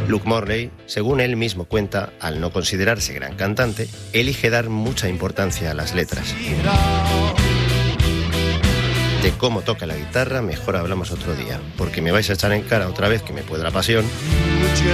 Luke Morley, según él mismo cuenta, al no considerarse gran cantante, elige dar mucha importancia a las letras. De cómo toca la guitarra mejor hablamos otro día, porque me vais a echar en cara otra vez que me puede la pasión.